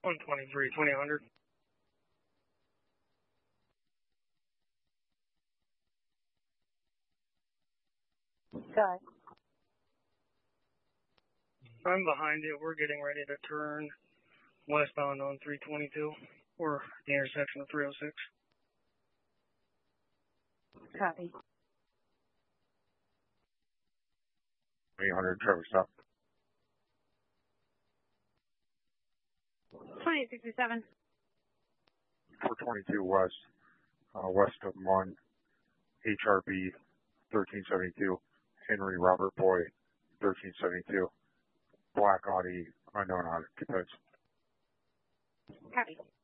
123, 2000. Okay. I'm behind you. We're getting ready to turn westbound on 322 or the intersection of 306. Copy. 300 traffic stop. 2867. 422 west, west of Munn, HRB 1372, Henry Robert Boy 1372, black Audi, unknown occupants. Copy.